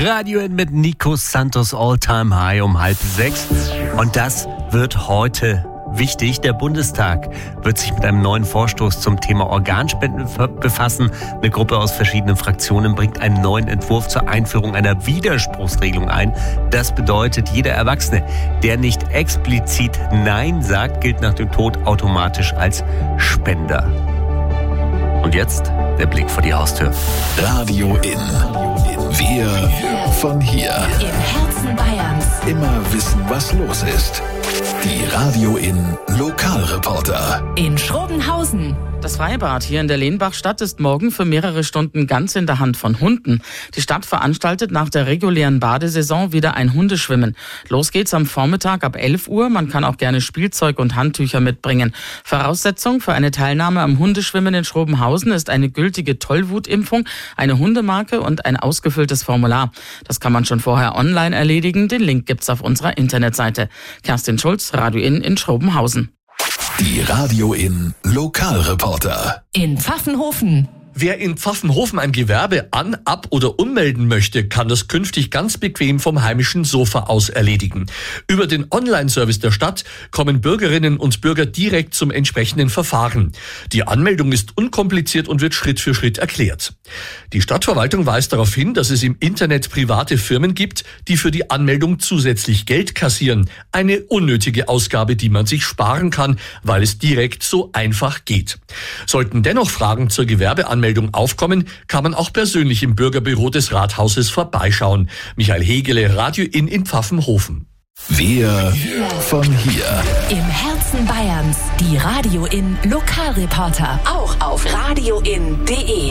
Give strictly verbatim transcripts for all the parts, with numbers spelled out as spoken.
Radio In mit Nico Santos All-Time High um halb sechs. Und das wird heute wichtig. Der Bundestag wird sich mit einem neuen Vorstoß zum Thema Organspenden befassen. Eine Gruppe aus verschiedenen Fraktionen bringt einen neuen Entwurf zur Einführung einer Widerspruchsregelung ein. Das bedeutet, jeder Erwachsene, der nicht explizit Nein sagt, gilt nach dem Tod automatisch als Spender. Und jetzt der Blick vor die Haustür. Radio In. Wir von hier. Im Herzen Bayerns. Immer wissen, was los ist. Die Radio In Lokalreporter. In Schrobenhausen. Das Freibad hier in der Lehnbachstadt ist morgen für mehrere Stunden ganz in der Hand von Hunden. Die Stadt veranstaltet nach der regulären Badesaison wieder ein Hundeschwimmen. Los geht's am Vormittag ab elf Uhr. Man kann auch gerne Spielzeug und Handtücher mitbringen. Voraussetzung für eine Teilnahme am Hundeschwimmen in Schrobenhausen ist eine gültige Tollwutimpfung, eine Hundemarke und ein ausgefülltes Formular. Das kann man schon vorher online erledigen. Den Link gibt's auf unserer Internetseite. Kerstin Schulz, Radio In in Schrobenhausen. Die Radio In Lokalreporter. In Pfaffenhofen. Wer in Pfaffenhofen ein Gewerbe an-, ab- oder ummelden möchte, kann das künftig ganz bequem vom heimischen Sofa aus erledigen. Über den Online-Service der Stadt kommen Bürgerinnen und Bürger direkt zum entsprechenden Verfahren. Die Anmeldung ist unkompliziert und wird Schritt für Schritt erklärt. Die Stadtverwaltung weist darauf hin, dass es im Internet private Firmen gibt, die für die Anmeldung zusätzlich Geld kassieren. Eine unnötige Ausgabe, die man sich sparen kann, weil es direkt so einfach geht. Sollten dennoch Fragen zur Gewerbeanmeldung aufkommen, kann man auch persönlich im Bürgerbüro des Rathauses vorbeischauen. Michael Hegele, Radio In in Pfaffenhofen. Wir von hier. Im Herzen Bayerns. Die Radio In Lokalreporter. Auch auf radioin punkt de.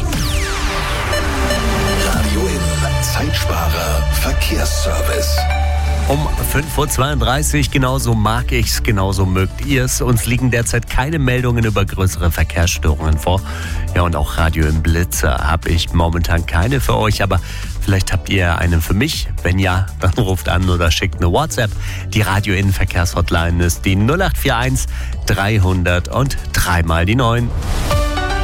Radio In Zeitsparer Verkehrsservice. Um fünf Uhr zweiunddreißig, genauso mag ich's, genauso mögt ihr's. Uns liegen derzeit keine Meldungen über größere Verkehrsstörungen vor. Ja, und auch Radio im Blitzer habe ich momentan keine für euch, aber vielleicht habt ihr einen für mich. Wenn ja, dann ruft an oder schickt eine WhatsApp. Die Radio In Verkehrshotline ist die null acht vier eins dreihundert und dreimal die neun.